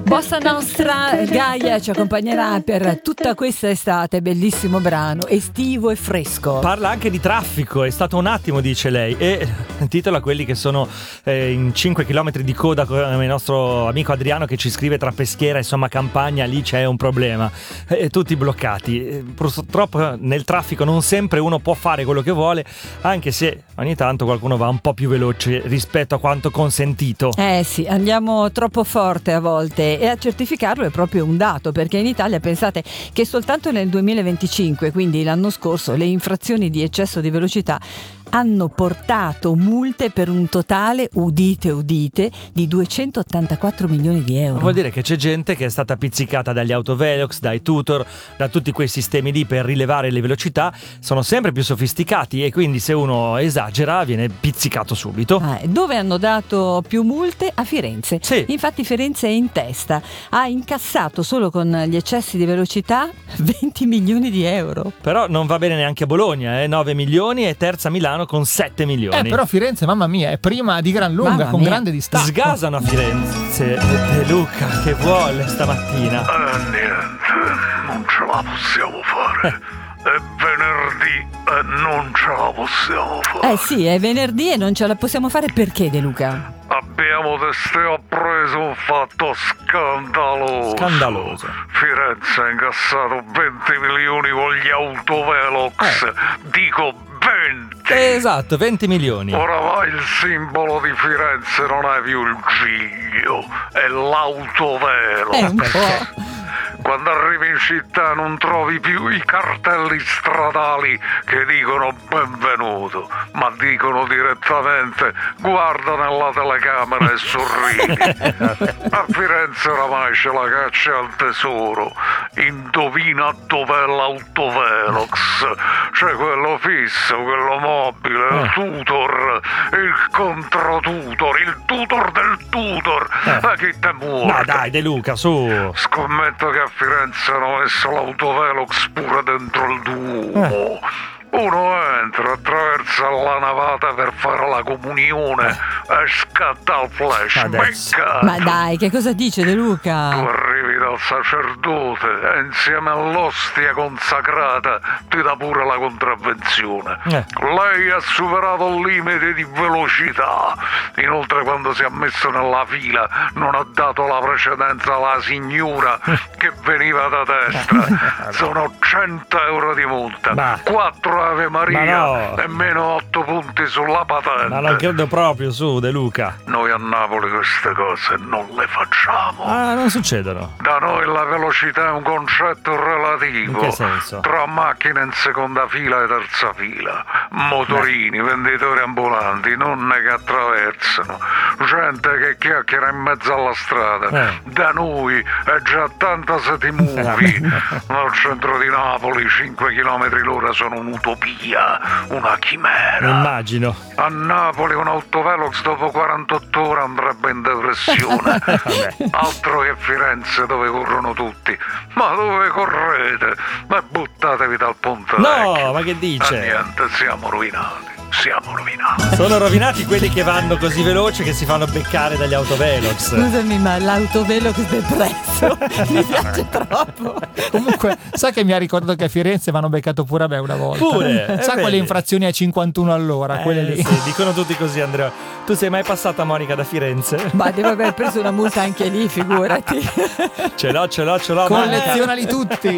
Bossa Nostra, Gaia ci accompagnerà per tutta questa estate, bellissimo brano, estivo e fresco. Parla anche di traffico, è stato un attimo, dice lei, e titola quelli che sono in 5 km di coda come il nostro amico Adriano che ci scrive tra Peschiera e Somma Campagna, lì c'è un problema, tutti bloccati. Purtroppo nel traffico non sempre uno può fare quello che vuole, anche se ogni tanto qualcuno va un po' più veloce rispetto a quanto consentito. Sì, andiamo troppo forte a volte, e a certificarlo è proprio un dato, perché in Italia pensate che soltanto nel 2025, quindi l'anno scorso, le infrazioni di eccesso di velocità hanno portato multe per un totale, udite, di 284 milioni di euro. Vuol dire che c'è gente che è stata pizzicata dagli autovelox, dai tutor, da tutti quei sistemi lì per rilevare le velocità, sono sempre più sofisticati e quindi se uno esagera viene pizzicato subito. Dove hanno dato più multe? A Firenze. Sì. Infatti Firenze è in testa, ha incassato solo con gli eccessi di velocità 20 milioni di euro. Però non va bene neanche a Bologna, 9 milioni e terza Milano con 7 milioni. Però Firenze, mamma mia, è prima di gran lunga, con grande distacco. Sgasano a Firenze. E Luca che vuole stamattina? Niente, non ce la possiamo fare. È venerdì e non ce la possiamo fare. Sì, è venerdì e non ce la possiamo fare perché, De Luca? Abbiamo testé appreso un fatto scandaloso. Scandaloso. Firenze ha incassato 20 milioni con gli autovelox. Dico 20. Esatto, 20 milioni. Oramai il simbolo di Firenze non è più il giglio, è l'autovelox. Un po'. Quando arrivi in città non trovi più i cartelli stradali che dicono benvenuto, ma dicono direttamente guarda nella telecamera e sorridi. A Firenze oramai c'è la caccia al tesoro. Indovina dov'è l'autovelox? C'è quello fisso, quello mobile, il tutor, il controtutor, il tutor del tutor. Ma chi te muore? Ma dai, De Luca, su. Scommetto che a Firenze hanno messo l'autovelox pure dentro il Duomo. Uno entra, attraversa la navata per fare la comunione e scatta il flash. Becca! Ma dai, che cosa dice De Luca? Tu arrivi dal sacerdote e insieme all'ostia consacrata ti dà pure la contravvenzione. Lei ha superato il limite di velocità. Inoltre, quando si è messo nella fila non ha dato la precedenza alla signora che veniva da destra. Sono 100 euro di multa, 4 Ave Maria e meno 8 punti sulla patente. Ma non credo proprio, su, De Luca. Noi a Napoli queste cose non le facciamo. Non succedono. Da noi la velocità è un concetto relativo. In che senso? Tra macchine in seconda fila e terza fila, motorini, venditori ambulanti, nonne che attraversano, gente che chiacchiera in mezzo alla strada. Da noi è già tanta se ti muovi. Al centro di Napoli 5 km l'ora sono un'utopia, una chimera. Immagino. A Napoli un autovelox dopo 48 ore andrebbe in depressione. Altro che Firenze dove corrono tutti. Ma dove correte? Ma buttatevi dal ponte vecchio. Ma che dice? Niente, siamo rovinati. Sono rovinati quelli che vanno così veloce che si fanno beccare dagli autovelox. Scusami, ma l'autovelox depresso mi piace troppo. Comunque, sa che mi ha ricordato che a Firenze vanno beccato pure a me una volta. Pure? Sa quelle infrazioni a 51 all'ora, quelle lì. Sì, dicono tutti così, Andrea. Tu sei mai passata, Monica, da Firenze? Ma devo aver preso una multa anche lì, figurati. Ce l'ho. Collezionali tutti.